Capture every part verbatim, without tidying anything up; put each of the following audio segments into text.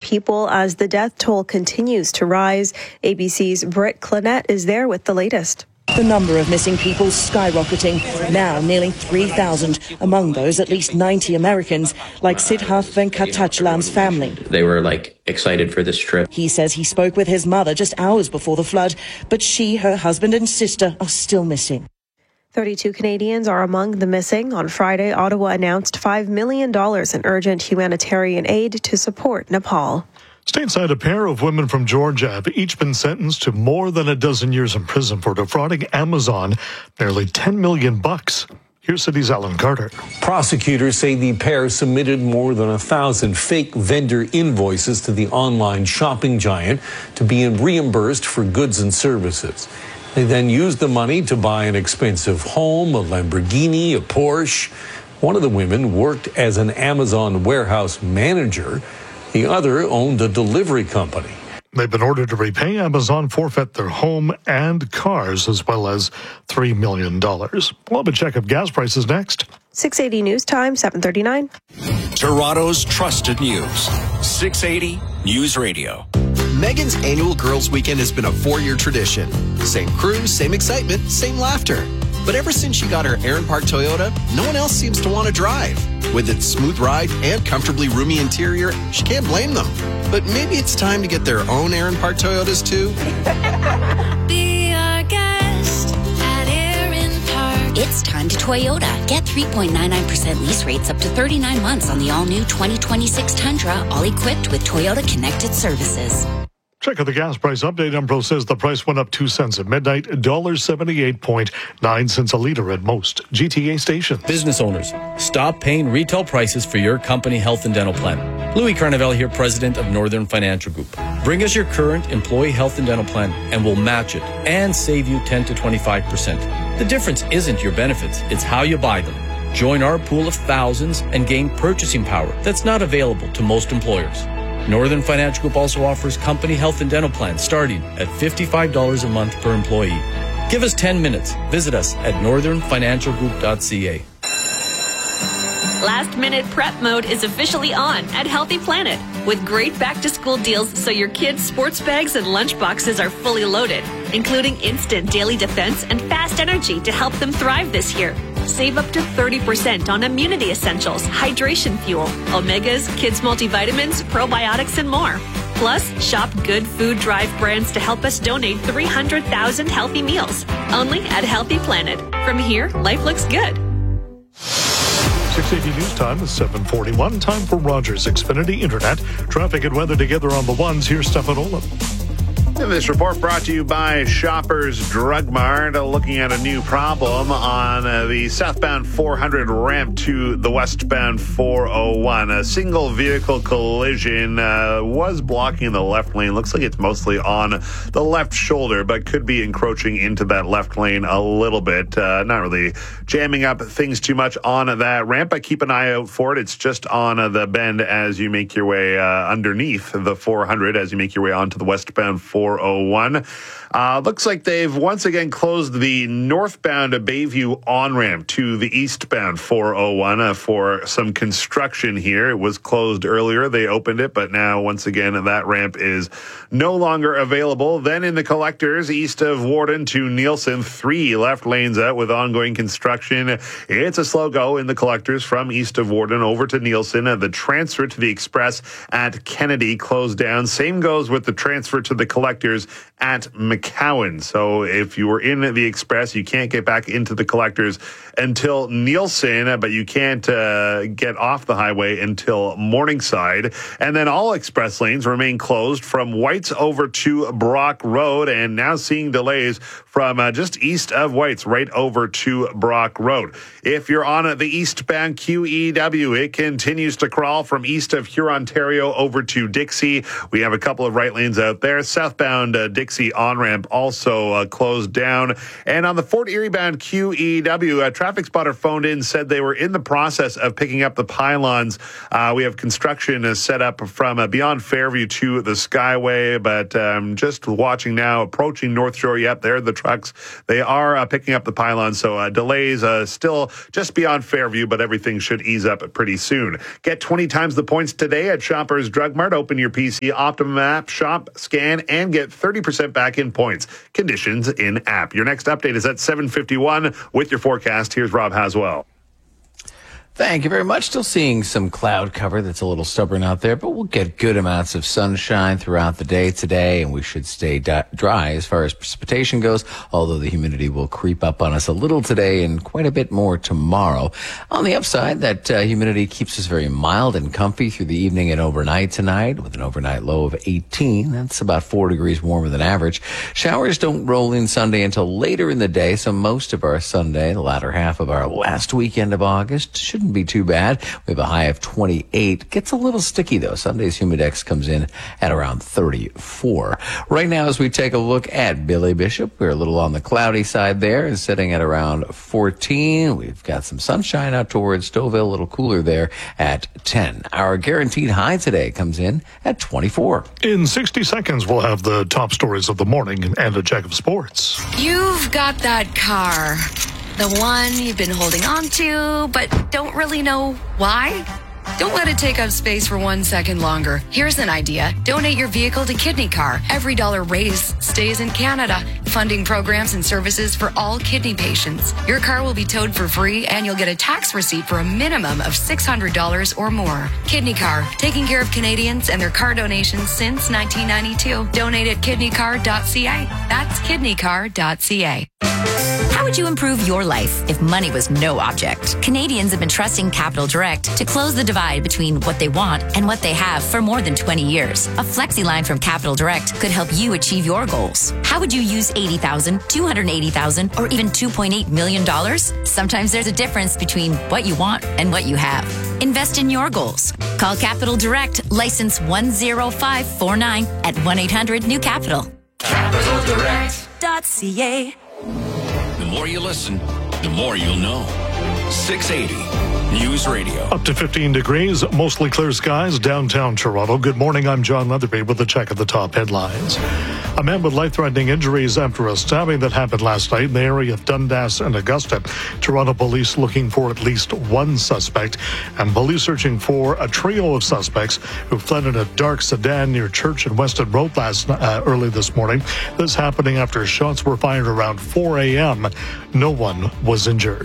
people as the death toll continues to rise. A B C's Britt Clinette is there with the latest. The number of missing people skyrocketing, now nearly three thousand. Among those, at least ninety Americans, like Siddharth Venkatachalam's family. They were like excited for this trip. He says he spoke with his mother just hours before the flood, but she, her husband and sister are still missing. thirty-two Canadians are among the missing. On Friday, Ottawa announced five million dollars in urgent humanitarian aid to support Nepal. Stateside, a pair of women from Georgia have each been sentenced to more than a dozen years in prison for defrauding Amazon nearly ten million bucks. Here's City's Alan Carter. Prosecutors say the pair submitted more than a thousand fake vendor invoices to the online shopping giant to be reimbursed for goods and services. They then used the money to buy an expensive home, a Lamborghini, a Porsche. One of the women worked as an Amazon warehouse manager. The other owned a delivery company. They've been ordered to repay Amazon, forfeit their home and cars, as well as three million dollars. We'll have a check of gas prices next. six eighty News Time, seven thirty-nine. Toronto's trusted news. six eighty News Radio. Megan's annual Girls Weekend has been a four-year tradition. Same crew, same excitement, same laughter. But ever since she got her Aaron Park Toyota, no one else seems to want to drive. With its smooth ride and comfortably roomy interior, she can't blame them. But maybe it's time to get their own Aaron Park Toyotas too. Be our guest at Aaron Park. It's time to Toyota. Get three point nine nine percent lease rates up to thirty-nine months on the all-new twenty twenty-six Tundra, all equipped with Toyota Connected Services. Check out the gas price update. Empro says the price went up two cents at midnight, one dollar seventy-eight point nine cents a litre at most G T A stations. Business owners, stop paying retail prices for your company health and dental plan. Louis Carnevale here, president of Northern Financial Group. Bring us your current employee health and dental plan and we'll match it and save you ten to twenty-five percent. The difference isn't your benefits, it's how you buy them. Join our pool of thousands and gain purchasing power that's not available to most employers. Northern Financial Group also offers company health and dental plans starting at fifty-five dollars a month per employee. Give us ten minutes. Visit us at northern financial group dot c a. Last minute prep mode is officially on at Healthy Planet with great back-to-school deals so your kids' sports bags and lunch boxes are fully loaded, including instant daily defense and fast energy to help them thrive this year. Save up to thirty percent on immunity essentials, hydration fuel, omegas, kids multivitamins, probiotics, and more. Plus, shop Good Food Drive brands to help us donate three hundred thousand healthy meals. Only at Healthy Planet. From here, life looks good. six eighty News Time is seven forty-one. Time for Rogers Xfinity Internet. Traffic and weather together on the ones. Here's Stefan Olin. This report brought to you by Shoppers Drug Mart, uh, looking at a new problem on uh, the southbound four hundred ramp to the westbound four oh one. A single vehicle collision uh, was blocking the left lane. Looks like it's mostly on the left shoulder, but could be encroaching into that left lane a little bit. Uh, not really jamming up things too much on that ramp, but keep an eye out for it. It's just on uh, the bend as you make your way uh, underneath the four hundred, as you make your way onto the westbound four oh one. Uh, looks like they've once again closed the northbound Bayview on-ramp to the eastbound four oh one uh, for some construction here. It was closed earlier. They opened it, but now once again that ramp is no longer available. Then in the collectors east of Warden to Nielsen, three left lanes out with ongoing construction. It's a slow go in the collectors from east of Warden over to Nielsen. Uh, the transfer to the express at Kennedy closed down. Same goes with the transfer to the collectors at McCowan. So if you were in the express, you can't get back into the collectors until Nielsen, but you can't uh, get off the highway until Morningside. And then all express lanes remain closed from Whites over to Brock Road, and now seeing delays from uh, just east of Whites right over to Brock Road. If you're on the eastbound Q E W, it continues to crawl from east of Hurontario over to Dixie. We have a couple of right lanes out there. Southbound southbound uh, Dixie on-ramp also uh, closed down. And on the Fort Erie-bound Q E W, a traffic spotter phoned in, said they were in the process of picking up the pylons. Uh, we have construction uh, set up from uh, beyond Fairview to the Skyway, but um, just watching now, approaching North Shore. Yep, there are the trucks. They are uh, picking up the pylons, so uh, delays uh, still just beyond Fairview, but everything should ease up pretty soon. Get twenty times the points today at Shoppers Drug Mart. Open your P C Optimum app, shop, scan, and get thirty percent back in points. Conditions in app. Your next update is at seven fifty-one. With your forecast, here's Rob Haswell. Thank you very much. Still seeing some cloud cover that's a little stubborn out there, but we'll get good amounts of sunshine throughout the day today, and we should stay di- dry as far as precipitation goes, although the humidity will creep up on us a little today and quite a bit more tomorrow. On the upside, that uh, humidity keeps us very mild and comfy through the evening and overnight tonight, with an overnight low of eighteen. That's about four degrees warmer than average. Showers don't roll in Sunday until later in the day, so most of our Sunday, the latter half of our last weekend of August, shouldn't be too bad. We have a high of twenty-eight. Gets a little sticky though. Sunday's humidex comes in at around thirty-four. Right now, as we take a look at Billy Bishop, we're a little on the cloudy side there and sitting at around fourteen. We've got some sunshine out towards Stouffville, a little cooler there at ten. Our guaranteed high today comes in at twenty-four. In sixty seconds, we'll have the top stories of the morning and a check of sports. You've got that car. The one you've been holding on to, but don't really know why? Don't let it take up space for one second longer. Here's an idea. Donate your vehicle to Kidney Car. Every dollar raised stays in Canada, funding programs and services for all kidney patients. Your car will be towed for free, and you'll get a tax receipt for a minimum of six hundred dollars or more. Kidney Car, taking care of Canadians and their car donations since nineteen ninety-two. Donate at kidney car dot c a. That's kidney car dot c a. How would you improve your life if money was no object? Canadians have been trusting Capital Direct to close the divide between what they want and what they have for more than twenty years. A flexi line from Capital Direct could help you achieve your goals. How would you use eighty thousand dollars, two hundred eighty thousand dollars, or even two point eight million dollars? Sometimes there's a difference between what you want and what you have. Invest in your goals. Call Capital Direct, license one zero five four nine at one eight hundred new capital. capital direct dot c a. The more you listen, the more you'll know. six eighty News Radio. Up to fifteen degrees, mostly clear skies downtown Toronto. Good morning, I'm John Leatherby with a check of the top headlines. A man with life-threatening injuries after a stabbing that happened last night in the area of Dundas and Augusta. Toronto police looking for at least one suspect, and police searching for a trio of suspects who fled in a dark sedan near Church and Weston Road last uh, early this morning. This happening after shots were fired around four a.m. No one was injured.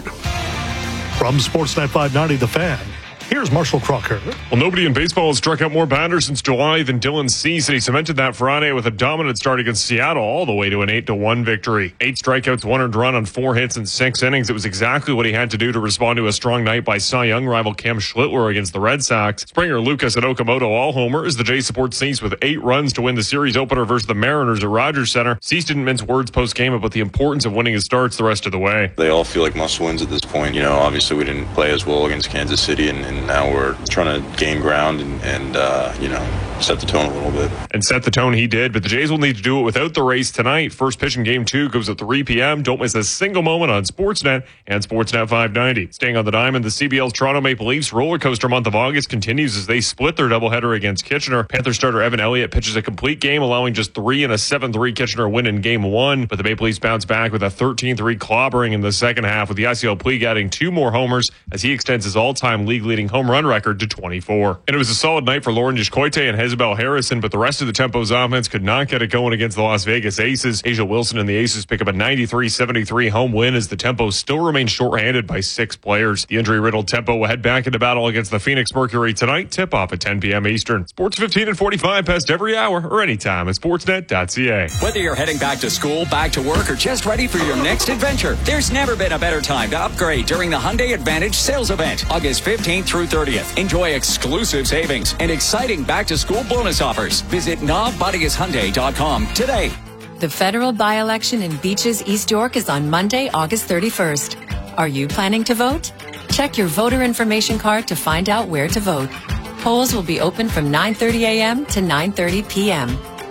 From Sportsnet five ninety, The Fan, here's Marshall Crocker. Well, nobody in baseball has struck out more batters since July than Dylan Cease, and he cemented that Friday with a dominant start against Seattle all the way to an eight to one victory. Eight strikeouts, one earned run on four hits in six innings. It was exactly what he had to do to respond to a strong night by Cy Young rival Cam Schlittler against the Red Sox. Springer, Lucas, and Okamoto all homer as the Jays support Cease with eight runs to win the series opener versus the Mariners at Rogers Center. Cease didn't mince words post-game about the importance of winning his starts the rest of the way. They all feel like must-wins at this point. You know, obviously we didn't play as well against Kansas City, and, and now we're trying to gain ground and, and uh, you know, set the tone a little bit. And set the tone he did, but the Jays will need to do it without the race tonight. First pitch in game two goes at three p.m. Don't miss a single moment on Sportsnet and Sportsnet five ninety. Staying on the diamond, the C B L's Toronto Maple Leafs roller coaster month of August continues as they split their doubleheader against Kitchener. Panther starter Evan Elliott pitches a complete game, allowing just three and a seven three Kitchener win in game one. But the Maple Leafs bounce back with a thirteen three clobbering in the second half, with the Yasiel Puig adding two more homers as he extends his all-time league-leading home run record to twenty-four. And it was a solid night for Lauren Jashkoite and Hezebel Harrison, but the rest of the Tempo's offense could not get it going against the Las Vegas Aces. Asia Wilson and the Aces pick up a ninety-three seventy-three home win as the Tempo still remains shorthanded by six players. The injury-riddled Tempo will head back into battle against the Phoenix Mercury tonight, tip-off at ten p.m. Eastern. Sports fifteen and forty-five past every hour or anytime at sportsnet dot c a. Whether you're heading back to school, back to work, or just ready for your next adventure, there's never been a better time to upgrade during the Hyundai Advantage sales event, August fifteenth through thirtieth. Enjoy exclusive savings and exciting back-to-school bonus offers. Visit nav bodius hyundai dot com today. The federal by-election in Beaches, East York is on Monday, August thirty-first. Are you planning to vote? Check your voter information card to find out where to vote. Polls will be open from nine thirty a.m. to nine thirty p.m.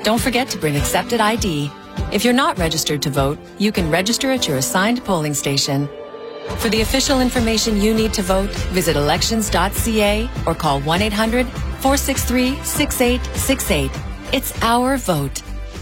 Don't forget to bring accepted I D. If you're not registered to vote, you can register at your assigned polling station. For the official information you need to vote, visit elections dot c a or call one eight hundred, four six three, six eight six eight. It's our vote.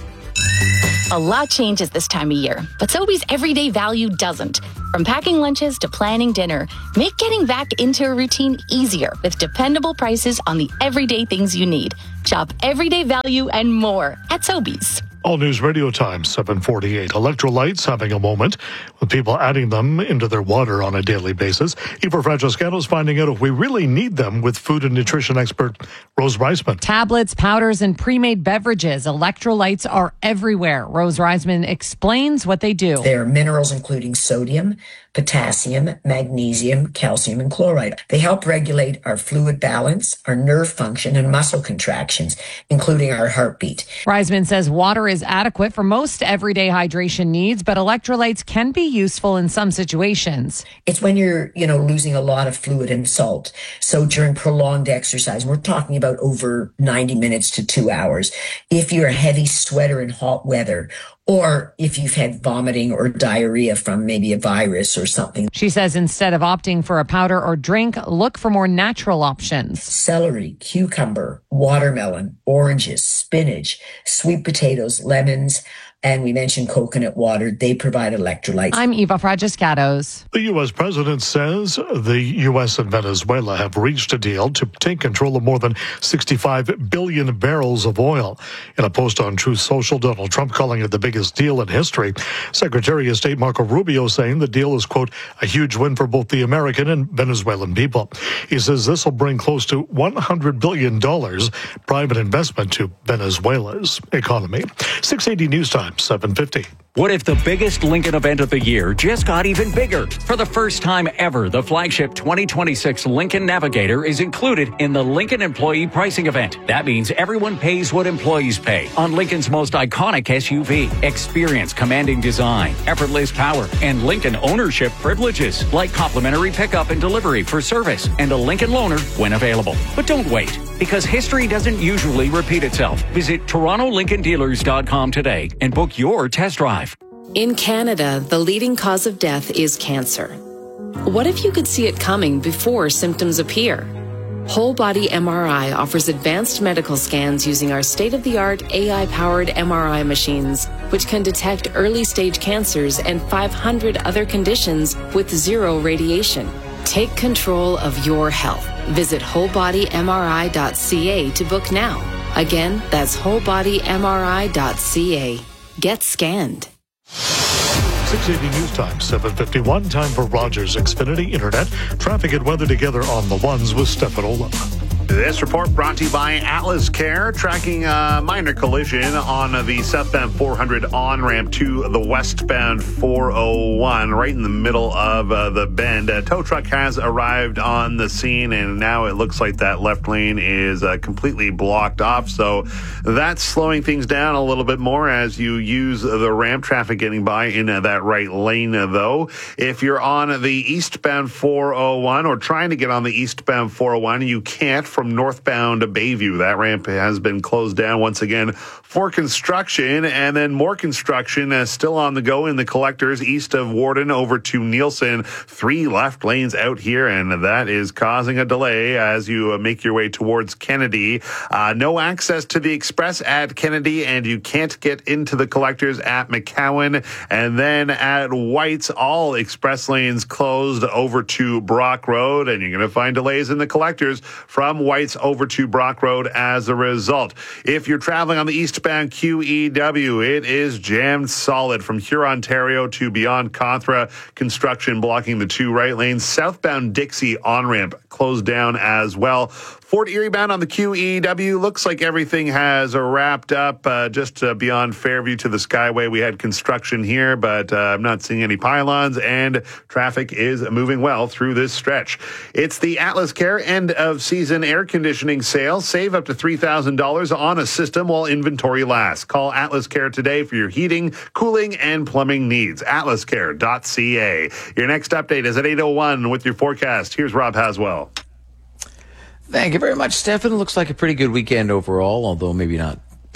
A lot changes this time of year, but Sobeys everyday value doesn't. From packing lunches to planning dinner, make getting back into a routine easier with dependable prices on the everyday things you need. Shop everyday value and more at Sobeys. All News Radio Time, seven forty-eight. Electrolytes having a moment with people adding them into their water on a daily basis. Eva Francescano is finding out if we really need them with food and nutrition expert Rose Reisman. Tablets, powders, and pre-made beverages. Electrolytes are everywhere. Rose Reisman explains what they do. They are minerals including sodium, potassium, magnesium, calcium, and chloride. They help regulate our fluid balance, our nerve function, and muscle contractions, including our heartbeat. Reisman says water is adequate for most everyday hydration needs, but electrolytes can be useful in some situations. It's when you're, you know, losing a lot of fluid and salt. So during prolonged exercise, we're talking about over ninety minutes to two hours. If you're a heavy sweater in hot weather, or if you've had vomiting or diarrhea from maybe a virus or something. She says instead of opting for a powder or drink, look for more natural options. Celery, cucumber, watermelon, oranges, spinach, sweet potatoes, lemons, and we mentioned coconut water. They provide electrolytes. I'm Eva Fragiscatos. The U S president says the U S and Venezuela have reached a deal to take control of more than sixty-five billion barrels of oil. In a post on Truth Social, Donald Trump calling it the biggest deal in history. Secretary of State Marco Rubio saying the deal is, quote, a huge win for both the American and Venezuelan people. He says this will bring close to one hundred billion dollars private investment to Venezuela's economy. six eighty News Time, seven fifty. What if the biggest Lincoln event of the year just got even bigger? For the first time ever, the flagship twenty twenty-six Lincoln Navigator is included in the Lincoln Employee Pricing Event. That means everyone pays what employees pay on Lincoln's most iconic S U V. Experience commanding design, effortless power, and Lincoln ownership privileges like complimentary pickup and delivery for service and a Lincoln loaner when available. But don't wait, because history doesn't usually repeat itself. Visit Toronto Lincoln Dealers dot com today and book your test drive. In Canada, the leading cause of death is cancer. What if you could see it coming before symptoms appear? Whole Body M R I offers advanced medical scans using our state-of-the-art A I-powered M R I machines, which can detect early-stage cancers and five hundred other conditions with zero radiation. Take control of your health. Visit whole body m r i dot c a to book now. Again, that's whole body m r i dot c a. Get scanned. six eighty News Time, seven fifty-one. Time for Rogers Xfinity Internet. Traffic and weather together on the ones with Stefan Ola. This report brought to you by Atlas Care, tracking a minor collision on the southbound four hundred on-ramp to the westbound four oh one, right in the middle of uh, the bend. A tow truck has arrived on the scene, and now it looks like that left lane is uh, completely blocked off. So that's slowing things down a little bit more as you use the ramp. Traffic getting by in uh, that right lane, uh, though. If you're on the eastbound four oh one or trying to get on the eastbound four oh one, you can't from northbound to Bayview. That ramp has been closed down once again for construction, and then more construction uh, still on the go in the collectors east of Warden over to Nielsen. Three left lanes out here, and that is causing a delay as you uh, make your way towards Kennedy. Uh, no access to the express at Kennedy, and you can't get into the collectors at McCowan. And then at White's, all express lanes closed over to Brock Road, and you're going to find delays in the collectors from White's over to Brock Road as a result. If you're traveling on the eastbound Q E W, it is jammed solid from Huron, Ontario to beyond Contra. Construction blocking the two right lanes. Southbound Dixie on-ramp closed down as well. Fort Erie bound on the Q E W. Looks like everything has wrapped up uh, just uh, beyond Fairview to the Skyway. We had construction here, but uh, I'm not seeing any pylons, and traffic is moving well through this stretch. It's the Atlas Care end of season air conditioning sale. Save up to three thousand dollars on a system while inventory lasts. Call Atlas Care today for your heating, cooling, and plumbing needs. atlas care dot c a. Your next update is at eight oh one with your forecast. Here's Rob Haswell. Thank you very much, Stefan. Looks like a pretty good weekend overall, although maybe not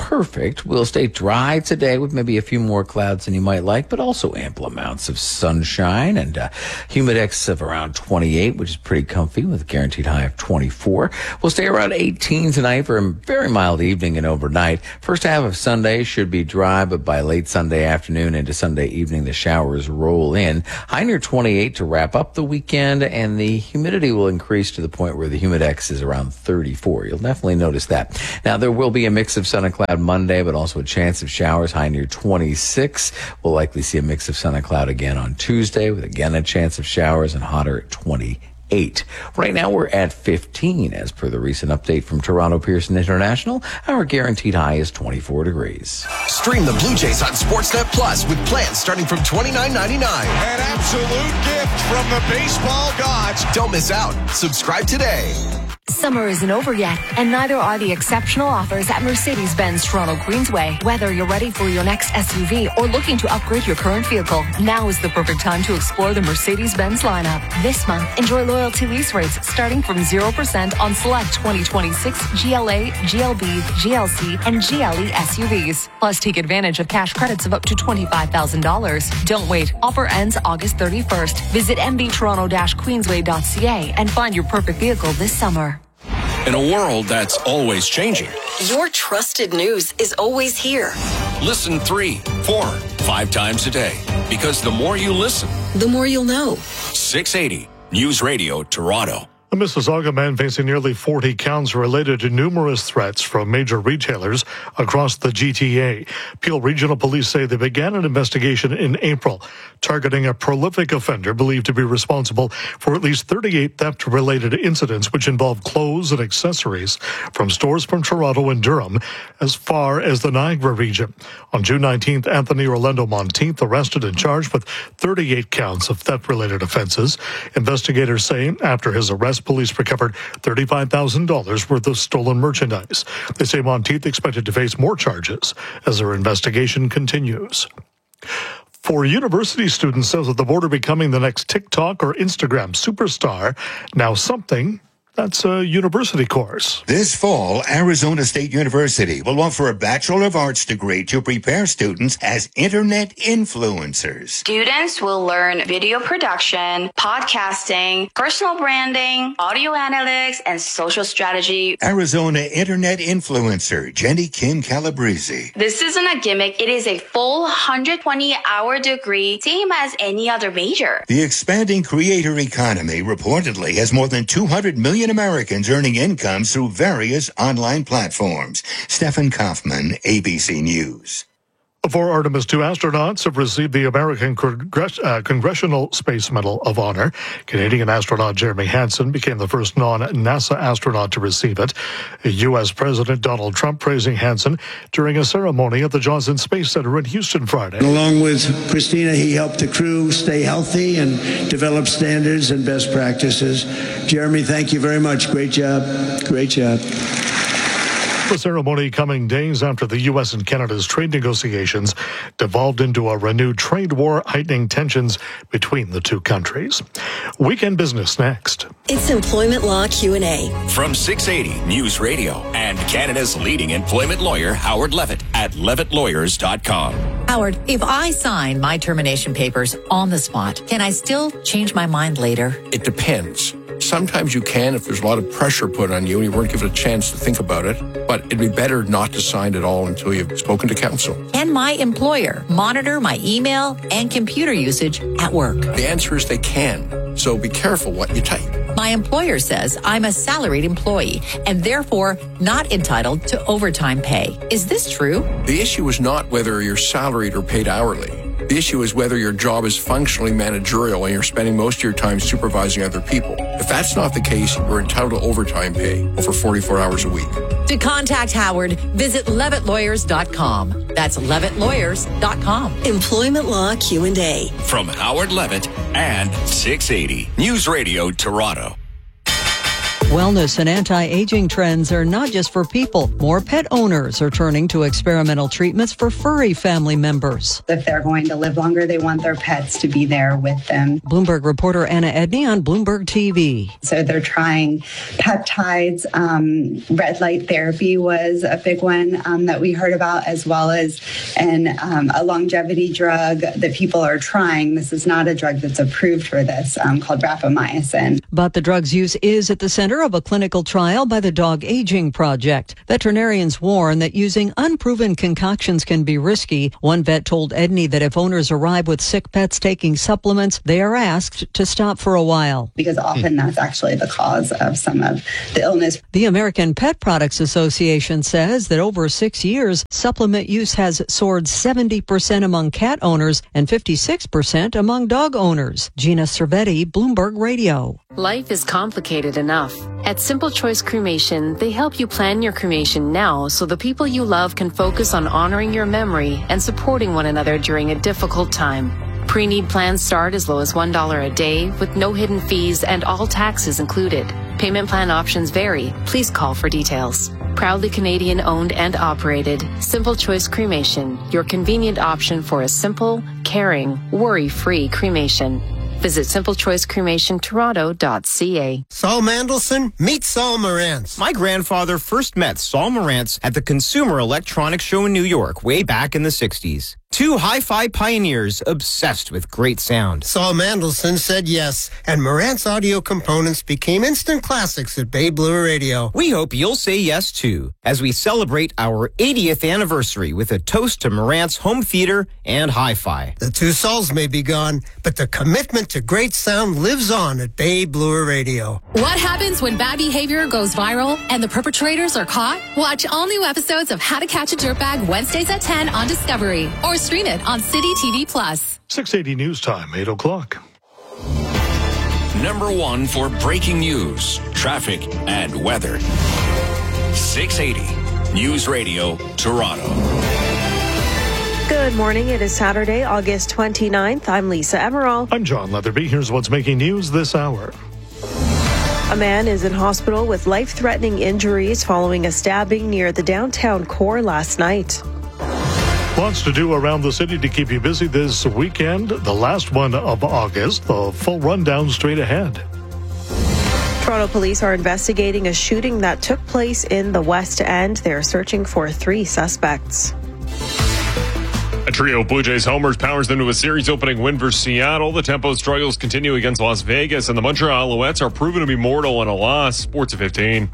perfect. We'll stay dry today with maybe a few more clouds than you might like, but also ample amounts of sunshine and uh, humidex of around twenty-eight, which is pretty comfy with a guaranteed high of twenty-four. We'll stay around eighteen tonight for a very mild evening and overnight. First half of Sunday should be dry, but by late Sunday afternoon into Sunday evening, the showers roll in. High near twenty-eight to wrap up the weekend, and the humidity will increase to the point where the humidex is around thirty-four. You'll definitely notice that. Now, there will be a mix of sun and cloud Monday, but also a chance of showers, high near twenty-six. We'll likely see a mix of sun and cloud again on Tuesday, with again a chance of showers and hotter at twenty-eight. Right now, we're at fifteen. As per the recent update from Toronto Pearson International, our guaranteed high is twenty-four degrees. Stream the Blue Jays on Sportsnet Plus with plans starting from twenty-nine ninety-nine. An absolute gift from the baseball gods. Don't miss out. Subscribe today. Summer isn't over yet, and neither are the exceptional offers at Mercedes-Benz Toronto Queensway. Whether you're ready for your next S U V or looking to upgrade your current vehicle, now is the perfect time to explore the Mercedes-Benz lineup. This month, enjoy loyalty lease rates starting from zero percent on select twenty twenty-six G L A, G L B, G L C, and G L E S U Vs. Plus, take advantage of cash credits of up to twenty-five thousand dollars. Don't wait. Offer ends August thirty-first. Visit m b toronto dash queensway dot c a and find your perfect vehicle this summer. In a world that's always changing, your trusted news is always here. Listen three, four, five times a day. Because the more you listen, the more you'll know. six eighty News Radio Toronto. A Mississauga man facing nearly forty counts related to numerous threats from major retailers across the G T A. Peel Regional Police say they began an investigation in April, targeting a prolific offender believed to be responsible for at least thirty-eight theft-related incidents, which involve clothes and accessories from stores from Toronto and Durham as far as the Niagara region. On June nineteenth, Anthony Orlando Monteith arrested and charged with thirty-eight counts of theft-related offenses. Investigators say after his arrest, police recovered thirty-five thousand dollars worth of stolen merchandise. They say Monteith expected to face more charges as their investigation continues. For university students south of the border becoming the next TikTok or Instagram superstar, now something that's a university course. This fall, Arizona State University will offer a Bachelor of Arts degree to prepare students as internet influencers. Students will learn video production, podcasting, personal branding, audio analytics, and social strategy. Arizona internet influencer Jenny Kim Calabrese. This isn't a gimmick. It is a full one hundred twenty hour degree, same as any other major. The expanding creator economy reportedly has more than two hundred million Americans earning incomes through various online platforms. Stephen Kaufman, A B C News. Four Artemis two astronauts have received the American Congress, uh, Congressional Space Medal of Honor. Canadian astronaut Jeremy Hansen became the first non-NASA astronaut to receive it. U S President Donald Trump praising Hansen during a ceremony at the Johnson Space Center in Houston Friday. Along with Christina, he helped the crew stay healthy and develop standards and best practices. Jeremy, thank you very much. Great job. Great job. The ceremony coming days after the U S and Canada's trade negotiations devolved into a renewed trade war, heightening tensions between the two countries. Weekend Business next. It's Employment Law Q and A. From six eighty News Radio and Canada's leading employment lawyer, Howard Levitt, at levitt lawyers dot com. Howard, if I sign my termination papers on the spot, can I still change my mind later? It depends. Sometimes you can if there's a lot of pressure put on you and you weren't given a chance to think about it. But it'd be better not to sign at all until you've spoken to counsel. Can my employer monitor my email and computer usage at work? The answer is they can. So be careful what you type. My employer says I'm a salaried employee and therefore not entitled to overtime pay. Is this true? The issue is not whether you're salaried or paid hourly. The issue is whether your job is functionally managerial and you're spending most of your time supervising other people. If that's not the case, you're entitled to overtime pay over forty-four hours a week. To contact Howard, visit levitt lawyers dot com. That's levitt lawyers dot com. Employment Law Q and A. From Howard Levitt and six eighty News Radio Toronto. Wellness and anti-aging trends are not just for people. More pet owners are turning to experimental treatments for furry family members. If they're going to live longer, they want their pets to be there with them. Bloomberg reporter Anna Edney on Bloomberg T V. So they're trying peptides. Um, red light therapy was a big one um, that we heard about, as well as an, um, a longevity drug that people are trying. This is not a drug that's approved for this, um, called rapamycin. But the drug's use is at the center of a clinical trial by the Dog Aging Project. Veterinarians warn that using unproven concoctions can be risky. One vet told Edney that if owners arrive with sick pets taking supplements, they are asked to stop for a while. Because often that's actually the cause of some of the illness. The American Pet Products Association says that over six years, supplement use has soared seventy percent among cat owners and fifty-six percent among dog owners. Gina Cervetti, Bloomberg Radio. Life is complicated enough. At Simple Choice Cremation, they help you plan your cremation now so the people you love can focus on honoring your memory and supporting one another during a difficult time. Pre-need plans start as low as one dollar a day with no hidden fees and all taxes included. Payment plan options vary. Please call for details. Proudly Canadian owned and operated, Simple Choice Cremation, your convenient option for a simple, caring, worry-free cremation. Visit simple choice cremation toronto dot c a. Saul Mandelson, meet Saul Morantz. My grandfather first met Saul Morantz at the Consumer Electronics Show in New York way back in the sixties. Two hi-fi pioneers obsessed with great sound. Saul Mandelson said yes, and Morantz audio components became instant classics at Bay Blue Radio. We hope you'll say yes too, as we celebrate our eightieth anniversary with a toast to Morantz home theater and hi-fi. The two Sauls may be gone, but the commitment to great sound lives on at Bay Blue Radio. What happens when bad behavior goes viral and the perpetrators are caught? Watch all new episodes of How to Catch a Dirtbag Wednesdays at ten on Discovery, or stream it on City T V Plus. six eighty News Time, eight o'clock. Number one for breaking news, traffic, and weather. six eighty News Radio, Toronto. Good morning. It is Saturday, August twenty-ninth. I'm Lisa Emerald. I'm John Leatherby. Here's what's making news this hour. A man is in hospital with life-threatening injuries following a stabbing near the downtown core last night. Lots to do around the city to keep you busy this weekend. The last one of August. The full rundown straight ahead. Toronto police are investigating a shooting that took place in the West End. They're searching for three suspects. A trio of Blue Jays homers powers them to a series-opening win versus Seattle. The tempo struggles continue against Las Vegas, and the Montreal Alouettes are proven to be mortal in a loss. Sports at fifteen.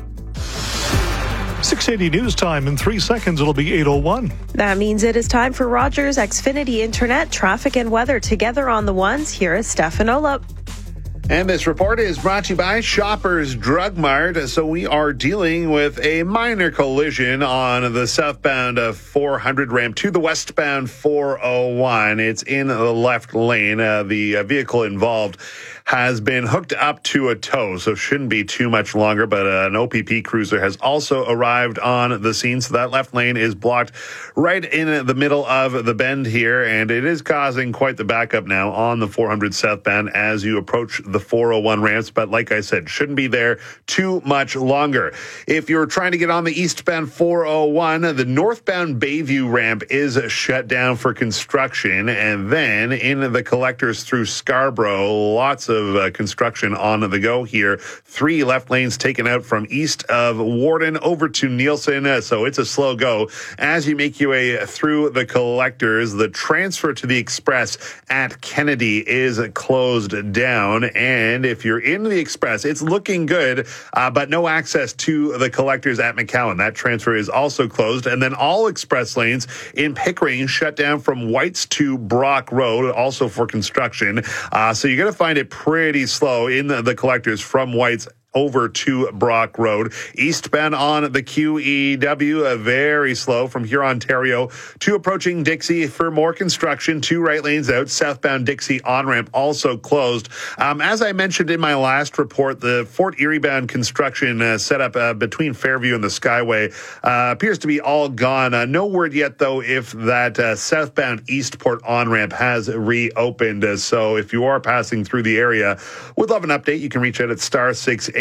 six eighty News Time. In three seconds, it'll be eight oh one. That means it is time for Rogers Xfinity Internet, traffic and weather together on the ones. Here is Stefan Olop. And this report is brought to you by Shoppers Drug Mart. So we are dealing with a minor collision on the southbound four hundred ramp to the westbound four oh one. It's in the left lane. Uh, the uh, vehicle involved has been hooked up to a tow, so shouldn't be too much longer, but uh, an O P P cruiser has also arrived on the scene, so that left lane is blocked right in the middle of the bend here, and it is causing quite the backup now on the four hundred southbound as you approach the four oh one ramps, but like I said, shouldn't be there too much longer. If you're trying to get on the eastbound four oh one, the northbound Bayview ramp is shut down for construction, and then in the collectors through Scarborough, lots of of uh, construction on the go here. Three left lanes taken out from east of Warden over to Nielsen, uh, so it's a slow go. As you make your way through the collectors, the transfer to the express at Kennedy is closed down, and if you're in the express, it's looking good, uh, but no access to the collectors at McCowan. That transfer is also closed, and then all express lanes in Pickering shut down from Whites to Brock Road, also for construction. Uh, so you're going to find it pretty slow in the, the collectors from Whites over to Brock Road. Eastbound on the Q E W, uh, very slow from here, Ontario, to approaching Dixie for more construction. Two right lanes out. Southbound Dixie on-ramp also closed. Um, as I mentioned in my last report, the Fort Erie-bound construction uh, set up uh, between Fairview and the Skyway uh, appears to be all gone. Uh, no word yet, though, if that uh, southbound Eastport on-ramp has reopened. Uh, so if you are passing through the area, would love an update. You can reach out at star six eight.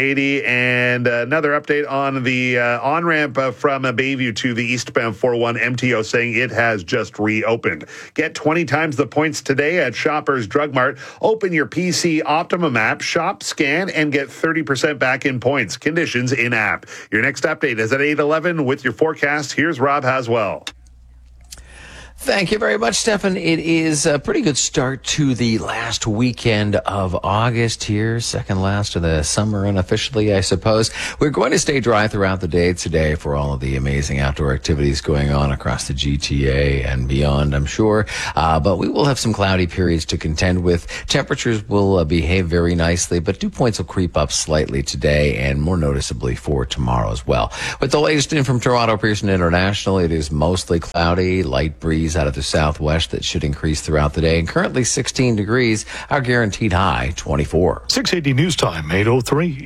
eighty. And another update on the uh, on-ramp uh, from uh, Bayview to the eastbound four oh one, M T O saying it has just reopened. Get twenty times the points today at Shoppers Drug Mart. Open your P C Optimum app, shop, scan, and get thirty percent back in points. Conditions in-app. Your next update is at eight eleven with your forecast. Here's Rob Haswell. Thank you very much, Stefan. It is a pretty good start to the last weekend of August here, second last of the summer unofficially, I suppose. We're going to stay dry throughout the day today for all of the amazing outdoor activities going on across the G T A and beyond, I'm sure. Uh, but we will have some cloudy periods to contend with. Temperatures will uh, behave very nicely, but dew points will creep up slightly today and more noticeably for tomorrow as well. With the latest in from Toronto Pearson International, it is mostly cloudy, light breeze out of the southwest that should increase throughout the day. And currently sixteen degrees, our guaranteed high twenty-four. six eighty News Time, eight oh three.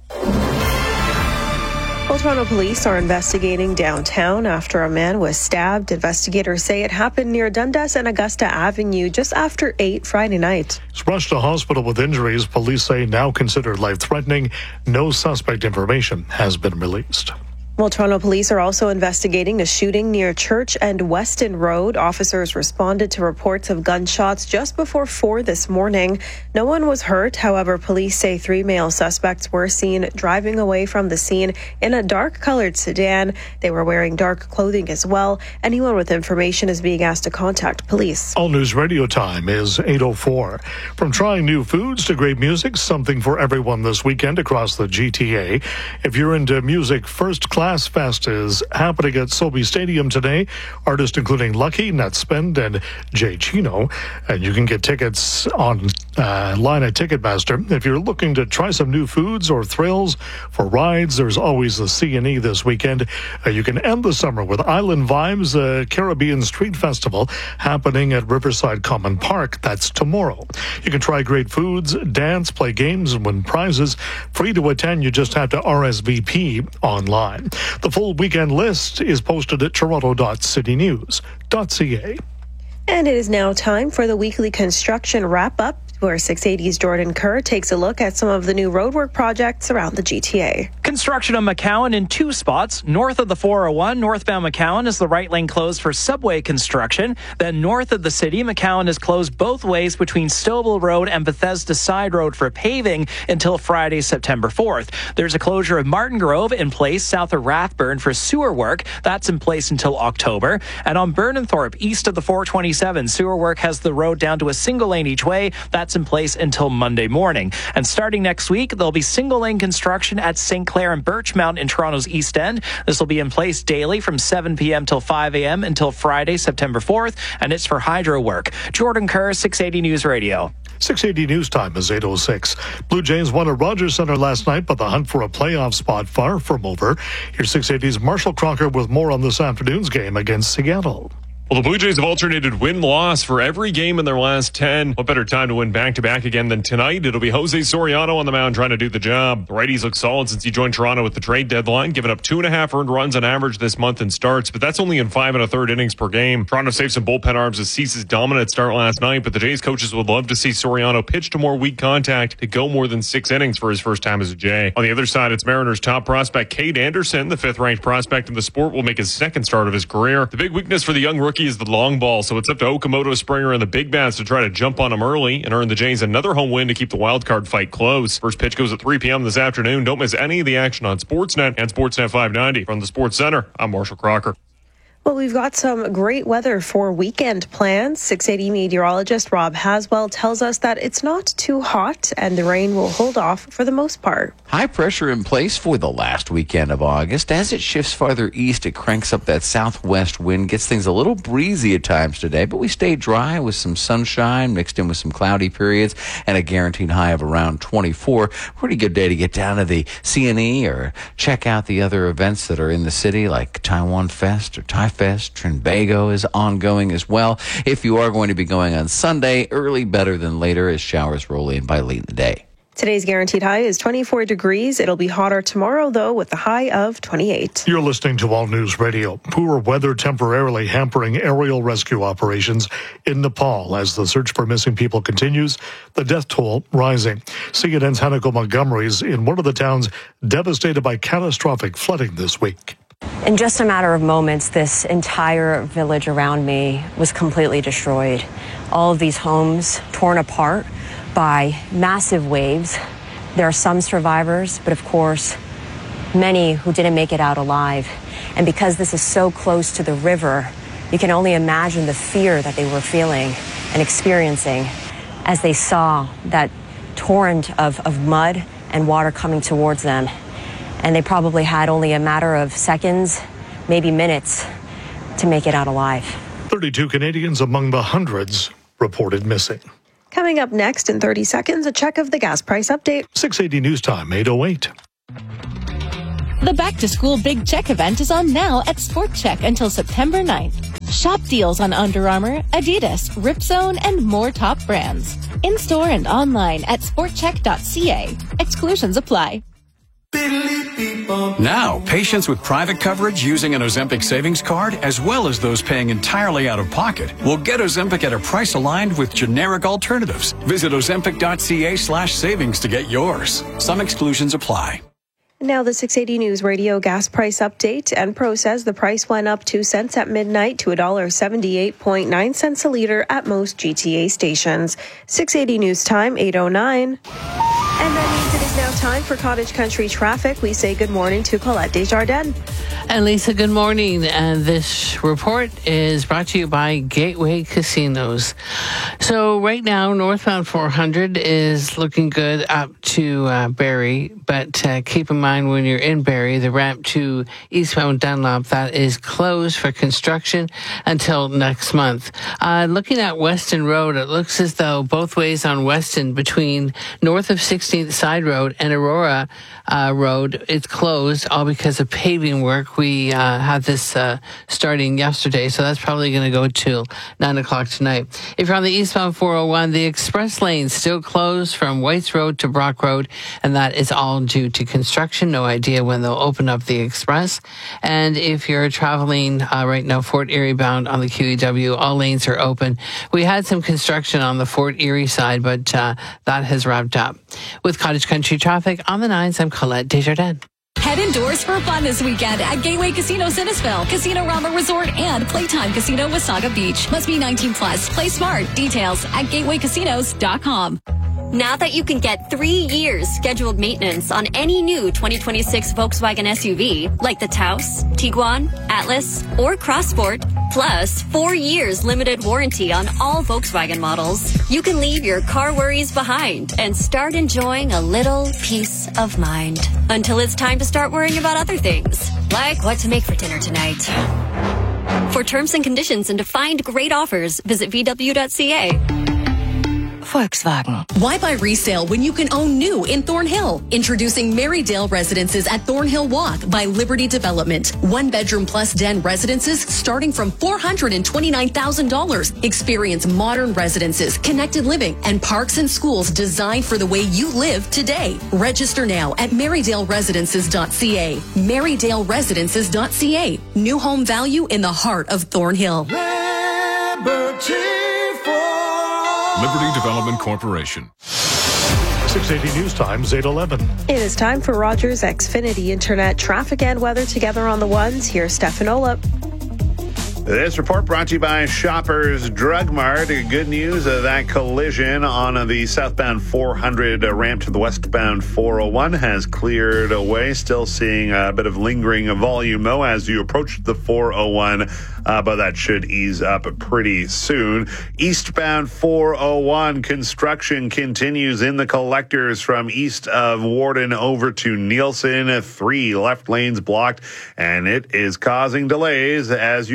Well, Toronto police are investigating downtown after a man was stabbed. Investigators say it happened near Dundas and Augusta Avenue just after eight Friday night. He's rushed to hospital with injuries police say now considered life-threatening. No suspect information has been released. Well, Toronto police are also investigating a shooting near Church and Weston Road. Officers responded to reports of gunshots just before four this morning. No one was hurt. However, police say three male suspects were seen driving away from the scene in a dark-colored sedan. They were wearing dark clothing as well. Anyone with information is being asked to contact police. All News Radio time is eight oh four. From trying new foods to great music, something for everyone this weekend across the G T A. If you're into music, First Class Fest is happening at Sobe Stadium today. Artists including Lucky, Netspend, and Jay Chino. And you can get tickets on uh, line at Ticketmaster. If you're looking to try some new foods or thrills for rides, there's always the C and E this weekend. Uh, you can end the summer with Island Vibes, a Caribbean Street Festival happening at Riverside Common Park. That's tomorrow. You can try great foods, dance, play games, and win prizes. Free to attend. You just have to R S V P online. The full weekend list is posted at toronto dot city news dot c a. And it is now time for the weekly construction wrap-up, where six eighty's Jordan Kerr takes a look at some of the new roadwork projects around the G T A. Construction on McCowan in two spots. North of the four oh one, northbound McCowan is the right lane closed for subway construction. Then north of the city, McCowan is closed both ways between Stouffville Road and Bethesda Side Road for paving until Friday, September fourth. There's a closure of Martin Grove in place south of Rathburn for sewer work. That's in place until October. And on Burnenthorpe, east of the four twenty-seven, sewer work has the road down to a single lane each way. That's in place until Monday morning. And starting next week, there'll be single lane construction at Saint Clair and Birchmount in Toronto's East End. This will be in place daily from seven p.m. till five a.m. until Friday, September fourth, and it's for hydro work. Jordan Kerr, six eighty News Radio. six eighty News Time is eight oh six. Blue Jays won at Rogers Centre last night, but the hunt for a playoff spot far from over. Here's six eighty's Marshall Crocker with more on this afternoon's game against Seattle. Well, the Blue Jays have alternated win-loss for every game in their last ten. What better time to win back-to-back again than tonight? It'll be Jose Soriano on the mound trying to do the job. The righties look solid since he joined Toronto with the trade deadline, giving up two and a half earned runs on average this month in starts, but that's only in five and a third innings per game. Toronto saved some bullpen arms as Cease's dominant start last night, but the Jays coaches would love to see Soriano pitch to more weak contact to go more than six innings for his first time as a Jay. On the other side, it's Mariners' top prospect, Cade Anderson, the fifth-ranked prospect in the sport, will make his second start of his career. The big weakness for the young rookie is the long ball, so it's up to Okamoto, Springer, and the big bats to try to jump on him early and earn the Jays another home win to keep the wild card fight close. First pitch goes at three p.m. this afternoon. Don't miss any of the action on Sportsnet and Sportsnet five ninety. From the Sports Center, I'm Marshall Crocker. Well, we've got some great weather for weekend plans. six eighty meteorologist Rob Haswell tells us that it's not too hot and the rain will hold off for the most part. High pressure in place for the last weekend of August. As it shifts farther east, it cranks up that southwest wind, gets things a little breezy at times today, but we stay dry with some sunshine mixed in with some cloudy periods and a guaranteed high of around twenty-four. Pretty good day to get down to the C and E or check out the other events that are in the city like Taiwan Fest or Thai Fest. Trinbago is ongoing as well. If you are going to be going on Sunday, early better than later as showers roll in by late in the day. Today's guaranteed high is twenty-four degrees. It'll be hotter tomorrow, though, with a high of twenty-eight. You're listening to All News Radio. Poor weather temporarily hampering aerial rescue operations in Nepal as the search for missing people continues, the death toll rising. C N N's Hanako Montgomery is in one of the towns devastated by catastrophic flooding this week. In just a matter of moments, this entire village around me was completely destroyed. All of these homes torn apart by massive waves. There are some survivors, but of course, many who didn't make it out alive. And because this is so close to the river, you can only imagine the fear that they were feeling and experiencing as they saw that torrent of, of mud and water coming towards them. And they probably had only a matter of seconds, maybe minutes, to make it out alive. thirty-two Canadians among the hundreds reported missing. Coming up next in thirty seconds, a check of the gas price update. six eighty News Time, eight oh eight. The Back to School Big Check event is on now at Sport Check until September ninth. Shop deals on Under Armour, Adidas, Ripzone, and more top brands. In-store and online at sport check dot c a. Exclusions apply. Now, patients with private coverage using an Ozempic savings card, as well as those paying entirely out of pocket, will get Ozempic at a price aligned with generic alternatives. Visit ozempic dot c a slash savings to get yours. Some exclusions apply. Now the six eighty News Radio gas price update. Enpro says the price went up two cents at midnight to one dollar and seventy-eight point nine cents a liter at most G T A stations. six eighty News Time, eight oh nine. And that means it is now time for Cottage Country traffic. We say good morning to Colette Desjardins. And Lisa, good morning. And this report is brought to you by Gateway Casinos. So right now, northbound four hundred is looking good up to uh, Barrie, but uh, keep in mind when you're in Barrie, the ramp to eastbound Dunlop, that is closed for construction until next month. Uh, looking at Weston Road, it looks as though both ways on Weston between north of sixteenth Side Road and Aurora uh, Road, it's closed, all because of paving work. We uh, had this uh, starting yesterday, so that's probably going to go till nine o'clock tonight. If you're on the eastbound four oh one, the express lane still closed from Whites Road to Brock Road, and that is all due to construction. No idea when they'll open up the express. And if you're traveling uh, right now, Fort Erie bound on the Q E W, all lanes are open. We had some construction on the Fort Erie side, but uh, that has wrapped up. With Cottage Country traffic on the nines, I'm Colette Desjardins. Head indoors for fun this weekend at Gateway Casino Sinnesville, Casino Rama Resort, and Playtime Casino Wasaga Beach. Must be nineteen plus. Play smart. Details at gateway casinos dot com. Now that you can get three years scheduled maintenance on any new twenty twenty-six Volkswagen S U V, like the Taos, Tiguan, Atlas, or Crossport, plus four years limited warranty on all Volkswagen models, you can leave your car worries behind and start enjoying a little peace of mind. Until it's time to start worrying about other things, like what to make for dinner tonight. For terms and conditions and to find great offers, visit v w dot c a. Volkswagen. Why buy resale when you can own new in Thornhill? Introducing Marydale Residences at Thornhill Walk by Liberty Development. One bedroom plus den residences starting from four hundred twenty-nine thousand dollars. Experience modern residences, connected living, and parks and schools designed for the way you live today. Register now at marydale residences dot c a. marydale residences dot c a. New home value in the heart of Thornhill. Liberty Liberty Development Corporation. six eighty News Times, eight eleven. It is time for Rogers Xfinity Internet traffic and weather together on the ones. Here's Stefan Olip. This report brought to you by Shoppers Drug Mart. Good news, uh, that collision on the southbound four hundred uh, ramp to the westbound four oh one has cleared away. Still seeing a bit of lingering volume, though, as you approach the four oh one, uh, but that should ease up pretty soon. Eastbound four oh one construction continues in the collectors from east of Warden over to Nielsen. Three left lanes blocked, and it is causing delays as you approach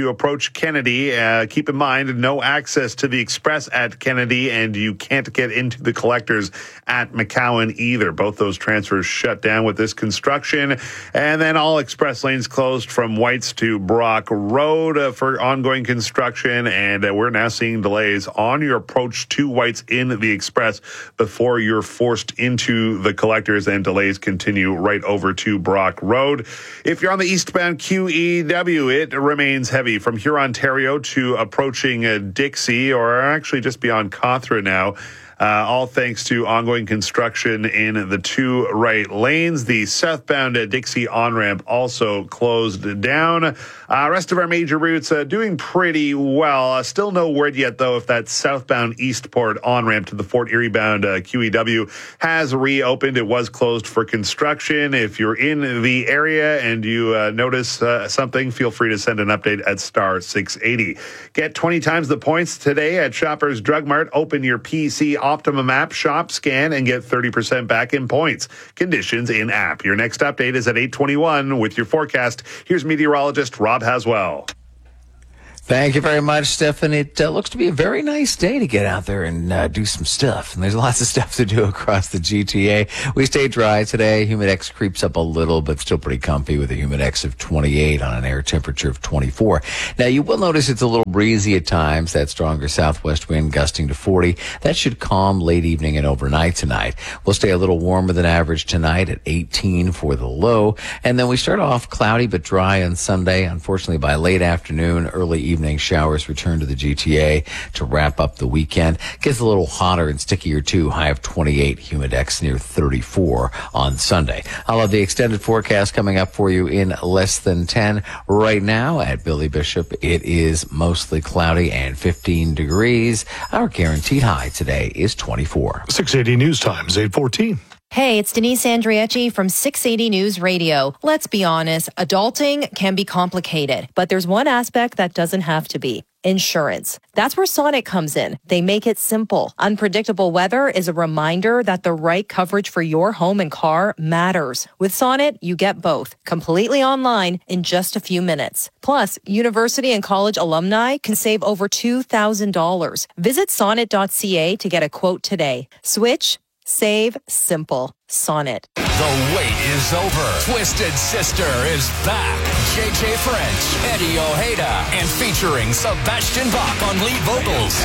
approach Kennedy. Uh, keep in mind, no access to the Express at Kennedy, and you can't get into the collectors at McCowan either. Both those transfers shut down with this construction. And then all express lanes closed from Whites to Brock Road uh, for ongoing construction. And uh, we're now seeing delays on your approach to Whites in the Express before you're forced into the collectors, and delays continue right over to Brock Road. If you're on the eastbound Q E W, it remains heavy from Hurontario to approaching uh, Dixie, or actually just beyond Cawthra now. Uh, all thanks to ongoing construction in the two right lanes. The southbound uh, Dixie on-ramp also closed down. Uh, rest of our major routes uh, doing pretty well. Uh, still no word yet, though, if that southbound Eastport on-ramp to the Fort Erie-bound uh, Q E W has reopened. It was closed for construction. If you're in the area and you uh, notice uh, something, feel free to send an update at star six eighty. Get twenty times the points today at Shoppers Drug Mart. Open your P C Optimum app, shop, scan, and get thirty percent back in points. Conditions in app. Your next update is at eight twenty-one with your forecast. Here's meteorologist Rob Haswell. Thank you very much, Stefan. It uh, looks to be a very nice day to get out there and uh, do some stuff. And there's lots of stuff to do across the G T A. We stay dry today. Humidex creeps up a little, but still pretty comfy with a Humidex of twenty-eight on an air temperature of twenty-four. Now, you will notice it's a little breezy at times. That stronger southwest wind gusting to forty. That should calm late evening and overnight tonight. We'll stay a little warmer than average tonight at eighteen for the low. And then we start off cloudy but dry on Sunday. Unfortunately, by late afternoon, early evening, Evening showers return to the G T A to wrap up the weekend. Gets a little hotter and stickier too. High of twenty-eight, Humidex near thirty-four on Sunday. I'll have the extended forecast coming up for you in less than ten. Right now at Billy Bishop, it is mostly cloudy and fifteen degrees. Our guaranteed high today is twenty-four. six eighty News Times, eight fourteen. Hey, it's Denise Andriecci from six eighty News Radio. Let's be honest, adulting can be complicated, but there's one aspect that doesn't have to be. Insurance. That's where Sonnet comes in. They make it simple. Unpredictable weather is a reminder that the right coverage for your home and car matters. With Sonnet, you get both, completely online in just a few minutes. Plus, university and college alumni can save over two thousand dollars. Visit sonnet dot c a to get a quote today. Switch, save, simple. Sonnet. The wait is over. Twisted Sister is back. J J French, Eddie Ojeda, and featuring Sebastian Bach on lead vocals.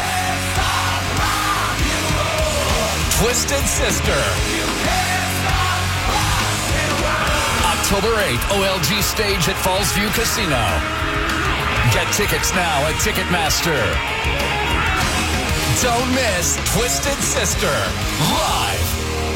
Twisted Sister. October eighth, O L G stage at Fallsview Casino. Get tickets now at Ticketmaster. Don't miss Twisted Sister live.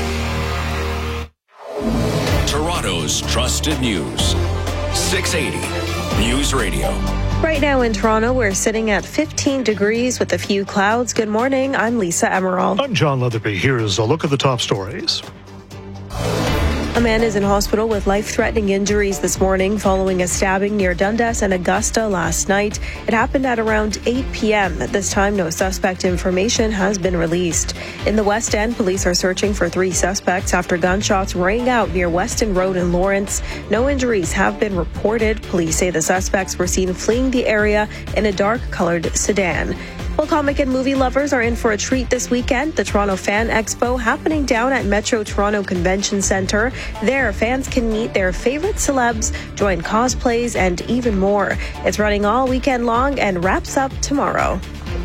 Toronto's trusted news. six eighty News Radio. Right now in Toronto, we're sitting at fifteen degrees with a few clouds. Good morning. I'm Lisa Emerald. I'm John Leatherby. Here's a look at the top stories. A man is in hospital with life-threatening injuries this morning following a stabbing near Dundas and Augusta last night. It happened at around eight p.m. At this time, no suspect information has been released. In the West End, police are searching for three suspects after gunshots rang out near Weston Road in Lawrence. No injuries have been reported. Police say the suspects were seen fleeing the area in a dark-colored sedan. Well, comic and movie lovers are in for a treat this weekend. The Toronto Fan Expo happening down at Metro Toronto Convention Centre. There, fans can meet their favorite celebs, join cosplays, and even more. It's running all weekend long and wraps up tomorrow.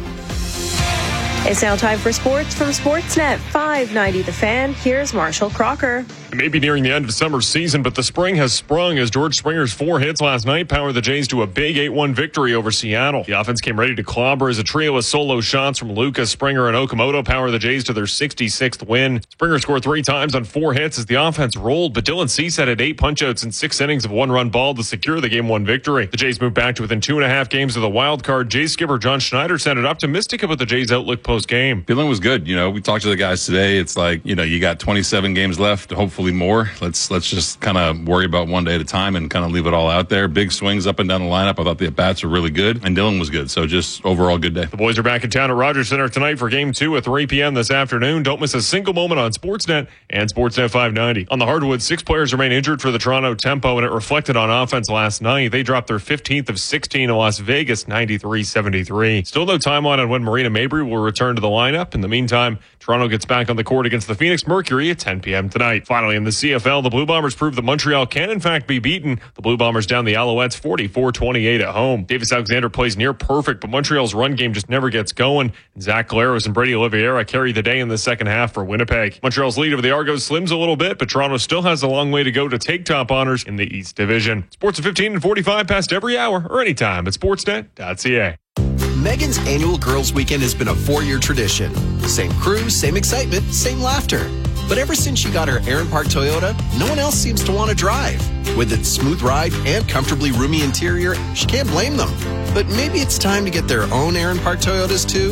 It's now time for sports from Sportsnet five ninety The Fan. Here's Marshall Crocker. It may be nearing the end of summer season, but the spring has sprung as George Springer's four hits last night powered the Jays to a big eight one victory over Seattle. The offense came ready to clobber as a trio of solo shots from Lucas, Springer, and Okamoto power the Jays to their sixty-sixth win. Springer scored three times on four hits as the offense rolled, but Dylan Cease had eight punch-outs in six innings of one-run ball to secure the game one victory. The Jays moved back to within two and a half games of the wild card. Jays skipper John Schneider sounded optimistic about the Jays' outlook post game. Feeling was good. You know, we talked to the guys today. It's like, you know, you got twenty-seven games left, hopefully more. Let's let's just kind of worry about one day at a time and kind of leave it all out there. Big swings up and down the lineup. I thought the at-bats were really good, and Dylan was good. So just overall good day. The boys are back in town at Rogers Center tonight for game two at three p.m. this afternoon. Don't miss a single moment on Sportsnet and Sportsnet five ninety. On the hardwood, six players remain injured for the Toronto Tempo, and it reflected on offense last night. They dropped their fifteenth of sixteen in Las Vegas, ninety-three seventy-three. Still no timeline on when Marina Mabry will return to the lineup. In the meantime, Toronto gets back on the court against the Phoenix Mercury at ten p.m. tonight. Finally, in the C F L, the Blue Bombers proved that Montreal can in fact be beaten. The Blue Bombers down the Alouettes forty-four twenty-eight at home. Davis Alexander plays near perfect, but Montreal's run game just never gets going. Zach Collaros and Brady Oliveira carry the day in the second half for Winnipeg. Montreal's lead over the Argos slims a little bit, but Toronto still has a long way to go to take top honors in the East Division. Sports at fifteen and forty-five past every hour or anytime at sportsnet dot c a. Megan's annual Girls Weekend has been a four-year tradition. Same crew, same excitement, same laughter. But ever since she got her Aaron Park Toyota, no one else seems to want to drive. With its smooth ride and comfortably roomy interior, she can't blame them. But maybe it's time to get their own Aaron Park Toyotas too.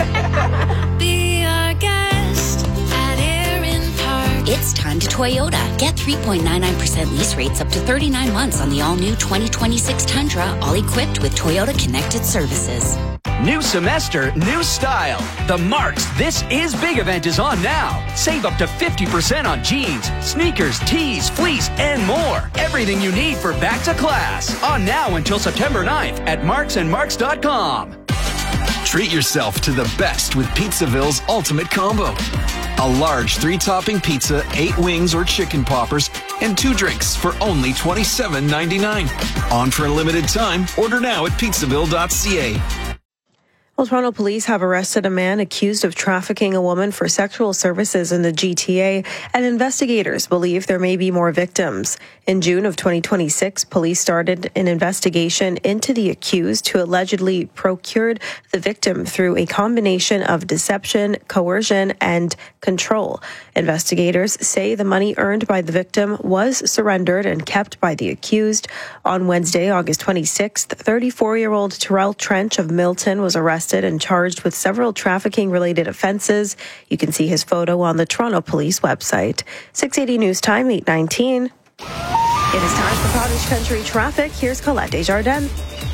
Be our guest at Aaron Park. It's time to Toyota. Get three point nine nine percent lease rates up to thirty-nine months on the all-new twenty twenty-six Tundra, all equipped with Toyota Connected Services. New semester, new style. The Marks This Is Big event is on now. Save up to fifty percent on jeans, sneakers, tees, fleece, and more. Everything you need for back to class. On now until September ninth at marks and marks dot com. Treat yourself to the best with Pizzaville's Ultimate Combo. A large three-topping pizza, eight wings or chicken poppers, and two drinks for only twenty-seven ninety-nine. On for a limited time. Order now at pizzaville dot c a. Well, Toronto police have arrested a man accused of trafficking a woman for sexual services in the G T A, and investigators believe there may be more victims. In June of twenty twenty-six, police started an investigation into the accused who allegedly procured the victim through a combination of deception, coercion, and control. Investigators say the money earned by the victim was surrendered and kept by the accused. On Wednesday, August twenty-sixth, thirty-four-year-old Terrell Trench of Milton was arrested and charged with several trafficking-related offenses. You can see his photo on the Toronto Police website. six eighty News Time, eight nineteen. It is time for Cottage Country traffic. Here's Colette Desjardins.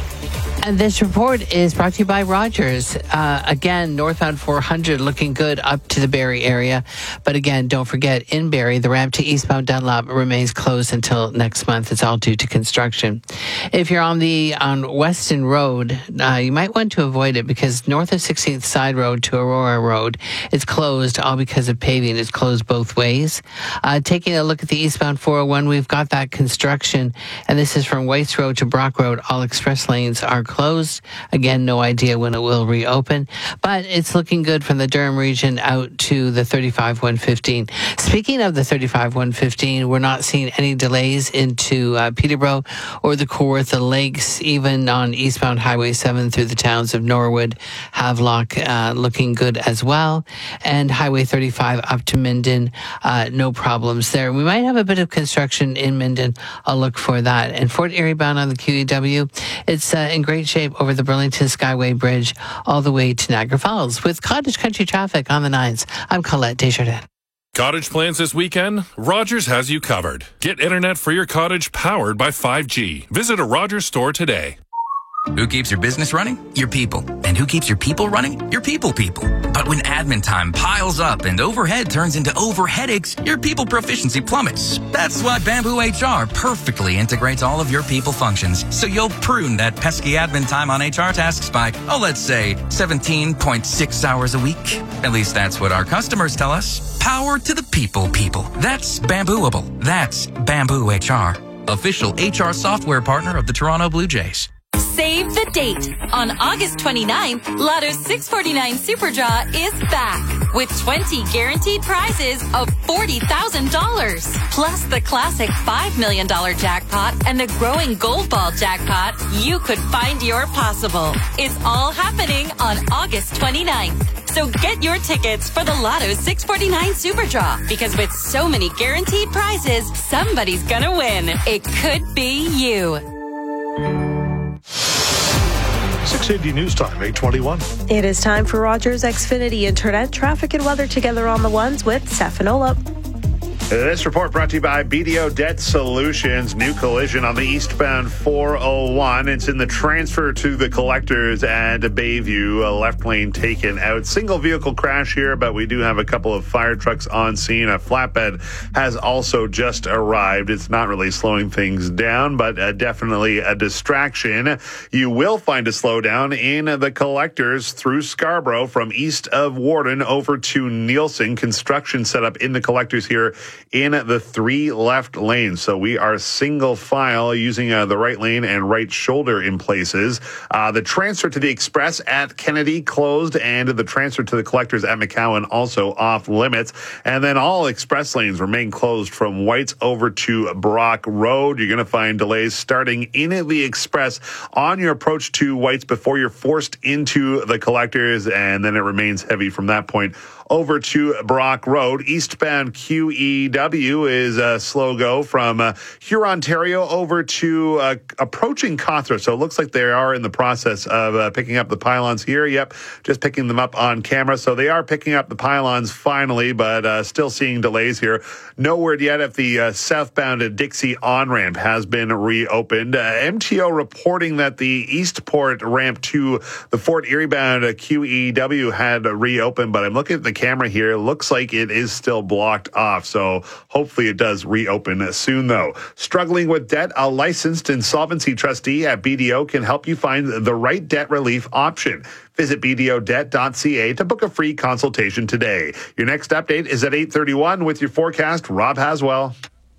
And this report is brought to you by Rogers. Uh, again, northbound four hundred looking good up to the Barrie area. But again, don't forget, in Barrie, the ramp to eastbound Dunlop remains closed until next month. It's all due to construction. If you're on the on Weston Road, uh, you might want to avoid it because north of sixteenth Side Road to Aurora Road is closed, all because of paving. It's closed both ways. Uh, taking a look at the eastbound four oh one, we've got that construction. And this is from Waste Road to Brock Road. All express lanes are closed. Again, no idea when it will reopen, but it's looking good from the Durham region out to the thirty-five one fifteen. Speaking of the thirty-five one fifteen, we're not seeing any delays into uh, Peterborough or the Kawartha Lakes, even on eastbound Highway seven through the towns of Norwood, Havelock, uh, looking good as well. And Highway thirty-five up to Minden, uh, no problems there. We might have a bit of construction in Minden. I'll look for that. And Fort Erie bound on the Q E W, it's uh, in great shape over the Burlington Skyway Bridge all the way to Niagara Falls. With Cottage Country traffic on the nines, I'm Colette Desjardins. Cottage plans this weekend? Rogers has you covered. Get internet for your cottage powered by five G. Visit a Rogers store today. Who keeps your business running? Your people. And who keeps your people running? Your people people. But when admin time piles up and overhead turns into over headaches, your people proficiency plummets. That's why Bamboo H R perfectly integrates all of your people functions, so you'll prune that pesky admin time on H R tasks by, oh, let's say, seventeen point six hours a week. At least that's what our customers tell us. Power to the people people. That's Bambooable. That's Bamboo H R. Official H R software partner of the Toronto Blue Jays. Save the date. On August twenty-ninth, Lotto's six forty-nine Super Draw is back with twenty guaranteed prizes of forty thousand dollars. Plus the classic five million dollars jackpot and the growing Gold Ball jackpot. You could find your possible. It's all happening on August twenty-ninth. So get your tickets for the Lotto's six forty-nine Super Draw, because with so many guaranteed prizes, somebody's gonna win. It could be you. six eighty News Time, eight twenty-one. It is time for Rogers Xfinity Internet traffic and weather together on the ones with Stefanola. This report brought to you by B D O Debt Solutions. New collision on the eastbound four oh one. It's in the transfer to the collectors at Bayview. A left lane taken out. Single vehicle crash here, but we do have a couple of fire trucks on scene. A flatbed has also just arrived. It's not really slowing things down, but uh, definitely a distraction. You will find a slowdown in the collectors through Scarborough from east of Warden over to Nielsen. Construction set up in the collectors here in the three left lanes. So we are single file using uh, the right lane and right shoulder in places. Uh, the transfer to the Express at Kennedy closed, and the transfer to the collectors at McCowan also off limits. And then all express lanes remain closed from Whites over to Brock Road. You're going to find delays starting in the Express on your approach to Whites before you're forced into the collectors, and then it remains heavy from that point over to Brock Road. Eastbound Q E W is a slow go from uh, Hurontario over to uh, approaching Cawthra. So it looks like they are in the process of uh, picking up the pylons here. Yep, just picking them up on camera. So they are picking up the pylons finally, but uh, still seeing delays here. No word yet if the uh, southbound Dixie on-ramp has been reopened. Uh, M T O reporting that the Eastport ramp to the Fort Erie-bound uh, Q E W had reopened, but I'm looking at the camera here. Looks like it is still blocked off. So hopefully it does reopen soon, though. Struggling with debt, a licensed insolvency trustee at B D O can help you find the right debt relief option. Visit b d o debt dot c a to book a free consultation today. Your next update is at eight thirty-one with your forecast. Rob Haswell.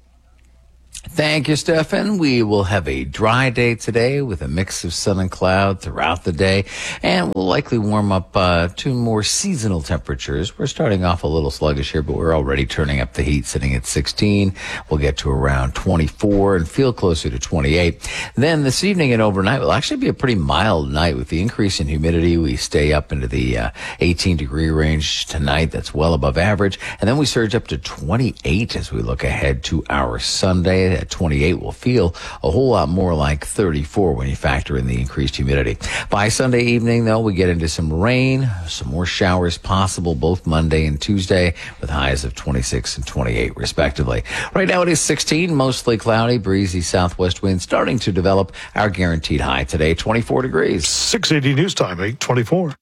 Thank you, Stefan. We will have a dry day today with a mix of sun and cloud throughout the day, and we'll likely warm up uh, to more seasonal temperatures. We're starting off a little sluggish here, but we're already turning up the heat, sitting at sixteen. We'll get to around twenty-four and feel closer to twenty-eight. Then this evening and overnight will actually be a pretty mild night with the increase in humidity. We stay up into the uh, eighteen degree range tonight. That's well above average. And then we surge up to twenty-eight as we look ahead to our Sunday. At twenty-eight will feel a whole lot more like thirty-four when you factor in the increased humidity. By Sunday evening, though, we get into some rain, some more showers possible both Monday and Tuesday with highs of twenty-six and twenty-eight respectively. Right now it is sixteen, mostly cloudy, breezy southwest wind starting to develop. Our guaranteed high today, twenty-four degrees. six eighty News Time, eight twenty-four.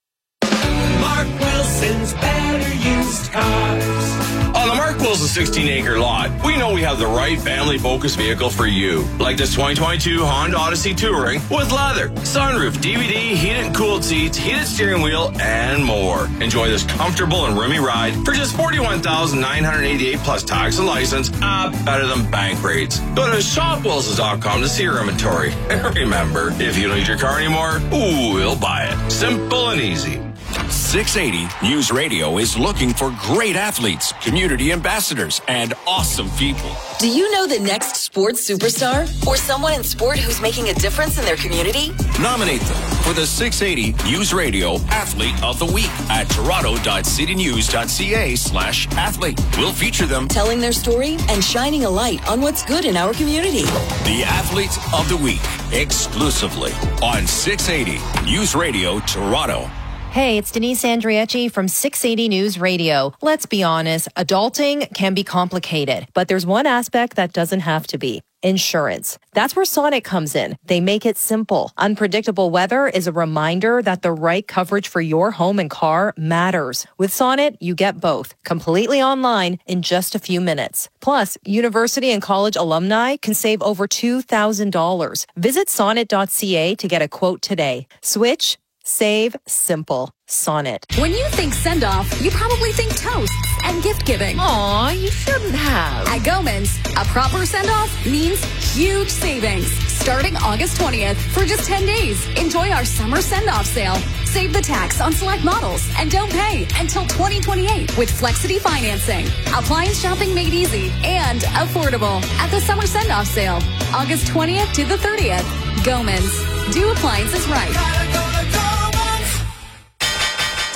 Mark Wilson's Better Used Cars. On the Mark Wilson sixteen acre lot, we know we have the right family-focused vehicle for you. Like this twenty twenty-two Honda Odyssey Touring with leather, sunroof, D V D, heated and cooled seats, heated steering wheel, and more. Enjoy this comfortable and roomy ride for just forty-one thousand nine hundred eighty-eight dollars plus tax and license. Ah, better than bank rates. Go to shop wilsons dot com to see your inventory. And remember, if you don't need your car anymore, ooh, we'll buy it. Simple and easy. six eighty News Radio is looking for great athletes, community ambassadors, and awesome people. Do you know the next sports superstar? Or someone in sport who's making a difference in their community? Nominate them for the six eighty News Radio Athlete of the Week at toronto dot city news dot c a slash athlete. We'll feature them telling their story and shining a light on what's good in our community. The Athlete of the Week, exclusively on six eighty News Radio Toronto. Hey, it's Denise Andriecci from six eighty News Radio. Let's be honest, adulting can be complicated, but there's one aspect that doesn't have to be. Insurance. That's where Sonnet comes in. They make it simple. Unpredictable weather is a reminder that the right coverage for your home and car matters. With Sonnet, you get both, completely online in just a few minutes. Plus, university and college alumni can save over two thousand dollars. Visit sonnet dot c a to get a quote today. Switch, save, simple. Sonnet. When you think send-off, you probably think toasts and gift-giving. Aw, you shouldn't have. At Gomans, a proper send-off means huge savings. Starting August twentieth for just ten days. Enjoy our summer send-off sale. Save the tax on select models and don't pay until twenty twenty-eight with Flexity financing. Appliance shopping made easy and affordable at the summer send-off sale. August twentieth to the thirtieth. Gomans. Do appliances right. Time now for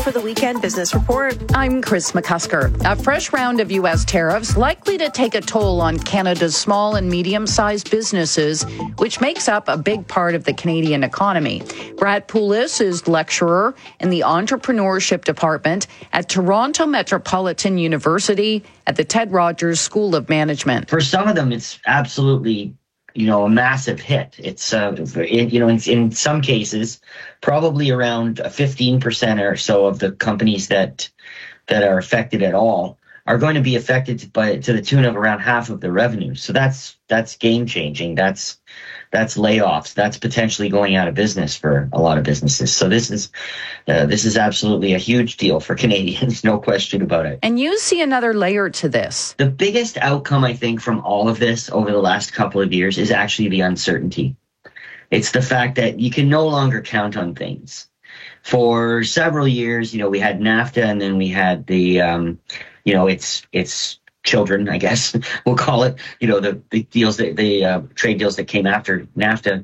for the Weekend Business Report. I'm Chris McCusker. A fresh round of U S tariffs likely to take a toll on Canada's small and medium-sized businesses, which makes up a big part of the Canadian economy. Brad Poulis is lecturer in the entrepreneurship department at Toronto Metropolitan University at the Ted Rogers School of Management. For some of them, it's absolutely, you know, a massive hit. It's, uh, it, you know, in, in some cases, probably around fifteen percent or so of the companies that that are affected at all are going to be affected by to the tune of around half of the revenue. So that's that's game changing. That's that's layoffs. That's potentially going out of business for a lot of businesses. So this is uh, this is absolutely a huge deal for Canadians, no question about it. And you see another layer to this. The biggest outcome, I think, from all of this over the last couple of years is actually the uncertainty. It's the fact that you can no longer count on things. For several years, you know, we had NAFTA, and then we had the, um, you know, it's it's children, I guess we'll call it, you know, the, the deals, that the uh, trade deals that came after NAFTA.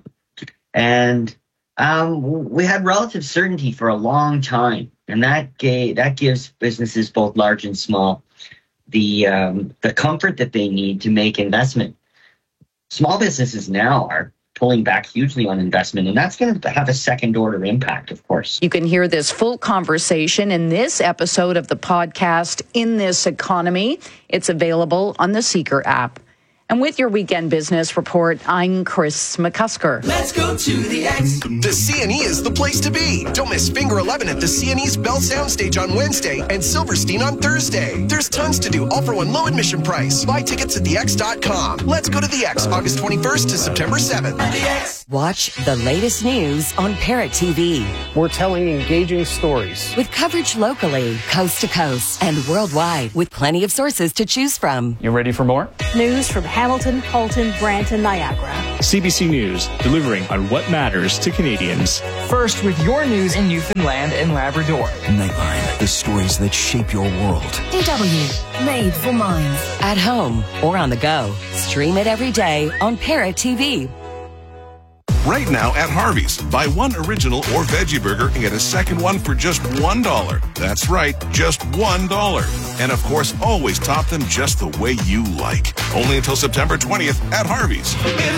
And um, we had relative certainty for a long time. And that gave, that gives businesses, both large and small, the um, the comfort that they need to make investment. Small businesses now are pulling back hugely on investment, and that's going to have a second order impact, of course. You can hear this full conversation in this episode of the podcast, In This Economy. It's available on the Seeker app. And with your Weekend Business Report, I'm Chris McCusker. Let's go to the X. The C N E is the place to be. Don't miss Finger eleven at the C N E's Bell Soundstage on Wednesday and Silverstein on Thursday. There's tons to do, all for one low admission price. Buy tickets at the x dot com. Let's go to the X, August twenty-first to September seventh. Watch the latest news on Parrot T V. We're telling engaging stories. With coverage locally, coast to coast, and worldwide, with plenty of sources to choose from. You ready for more? News from Hamilton, Halton, Brantford, Niagara. C B C News, delivering on what matters to Canadians. First with your news in Newfoundland and Labrador. Nightline, the stories that shape your world. D W, made for minds. At home or on the go. Stream it every day on Parrot T V. Right now at Harvey's, buy one original or veggie burger and get a second one for just one dollar. That's right, just one dollar. And of course, always top them just the way you like. Only until September twentieth at Harvey's.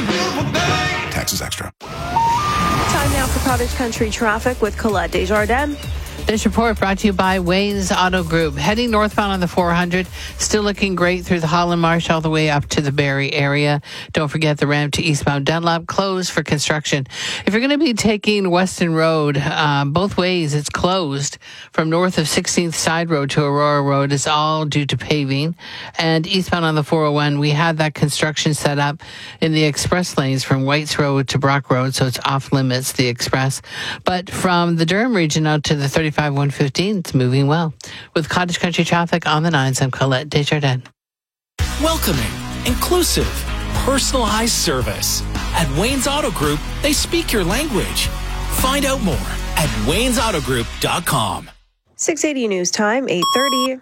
Taxes extra. Time now for Cottage Country traffic with Colette Desjardins. This report brought to you by Wayne's Auto Group. Heading northbound on the four hundred, still looking great through the Holland Marsh all the way up to the Barrie area. Don't forget the ramp to eastbound Dunlop closed for construction. If you're going to be taking Weston Road, uh, both ways it's closed. From north of sixteenth Side Road to Aurora Road is all due to paving. And eastbound on the four oh one, we had that construction set up in the express lanes from Whites Road to Brock Road, so it's off limits, the express. But from the Durham region out to the thirty-five one fifteen, it's moving well. With Cottage Country traffic on the nines, I'm Colette Desjardins. Welcoming, inclusive, personalized service. At Wayne's Auto Group, they speak your language. Find out more at waynes auto group dot com. six eighty News Time, eight thirty.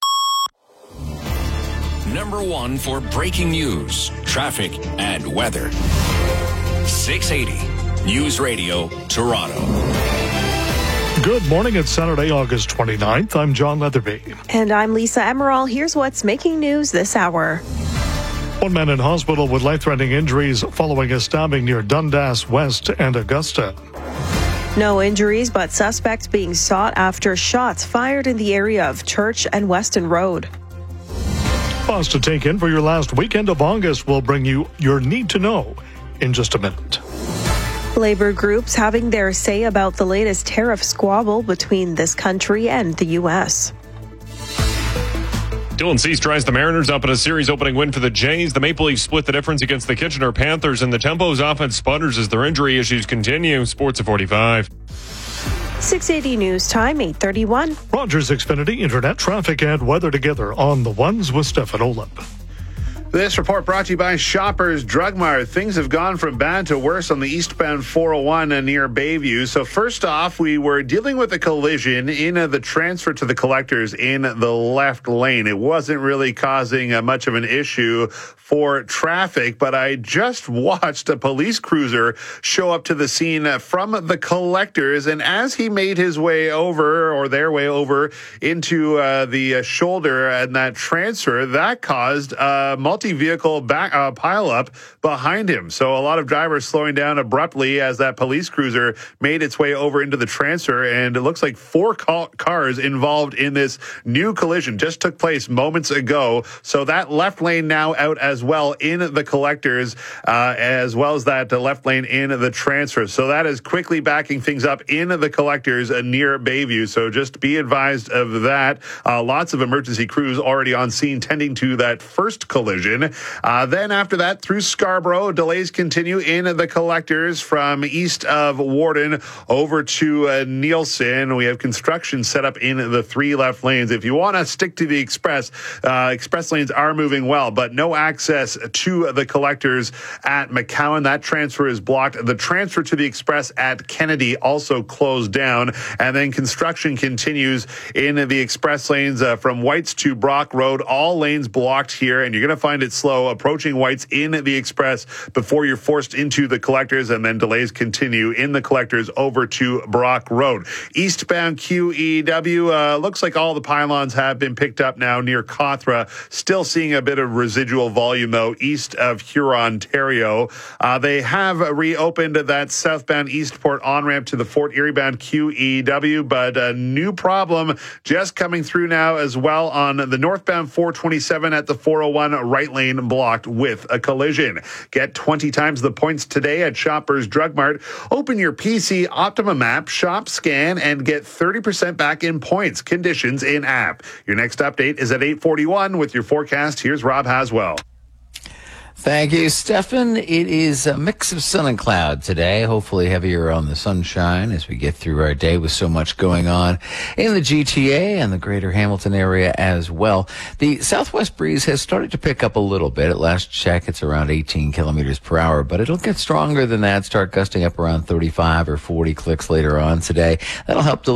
Number one for breaking news, traffic, and weather. six eighty News Radio, Toronto. Good morning. It's Saturday, August twenty-ninth. I'm John Leatherby. And I'm Lisa Emerald. Here's what's making news this hour. One man in hospital with life-threatening injuries following a stabbing near Dundas West and Augusta. No injuries, but suspects being sought after shots fired in the area of Church and Weston Road. Pause to take in for your last weekend of August. We'll bring you your need to know in just a minute. Labor groups having their say about the latest tariff squabble between this country and the U S. Dylan Cease tries the Mariners up in a series opening win for the Jays. The Maple Leafs split the difference against the Kitchener Panthers, and the Tempo's offense sputters as their injury issues continue. Sports at forty-five. six eighty News Time, eight thirty-one. Rogers Xfinity Internet traffic and weather together on the ones with Stefan Olip. This report brought to you by Shoppers Drug Mart. Things have gone from bad to worse on the eastbound four oh one near Bayview. So first off, we were dealing with a collision in the transfer to the collectors in the left lane. It wasn't really causing uh, much of an issue for traffic, but I just watched a police cruiser show up to the scene from the collectors, and as he made his way over, or their way over, into uh, the uh, shoulder and that transfer, that caused a multi-vehicle back, uh, pile-up behind him. So a lot of drivers slowing down abruptly as that police cruiser made its way over into the transfer, and it looks like four ca- cars involved in this new collision just took place moments ago. So that left lane now out as well in the collectors, uh, as well as that uh, left lane in the transfer. So that is quickly backing things up in the collectors uh, near Bayview. So just be advised of that. Uh, lots of emergency crews already on scene tending to that first collision. Uh, then after that, through Scarborough, delays continue in the collectors from east of Warden over to uh, Nielsen. We have construction set up in the three left lanes. If you want to stick to the express, uh, express lanes are moving well, but no access to the collectors at McCowan. That transfer is blocked. The transfer to the express at Kennedy also closed down. And then construction continues in the express lanes uh, from Whites to Brock Road. All lanes blocked here, and you're going to find it slow approaching Whites in the express before you're forced into the collectors, and then delays continue in the collectors over to Brock Road. Eastbound Q E W, uh, looks like all the pylons have been picked up now near Cothra. Still seeing a bit of residual volume, though, east of Huron, Ontario. Uh, they have reopened that southbound Eastport on-ramp to the Fort Erie-bound Q E W, but a new problem just coming through now as well on the northbound four twenty-seven at the four oh one right lane blocked with a collision. Get twenty times the points today at Shoppers Drug Mart. Open your P C Optimum app, shop, scan, and get thirty percent back in points. Conditions in app. Your next update is at eight forty-one with your forecast. Here's Rob Haswell. Thank you, Stefan. It is a mix of sun and cloud today, hopefully heavier on the sunshine as we get through our day with so much going on in the G T A and the greater Hamilton area as well. The southwest breeze has started to pick up a little bit. At last check, it's around eighteen kilometers per hour, but it'll get stronger than that, start gusting up around thirty-five or forty clicks later on today. That'll help to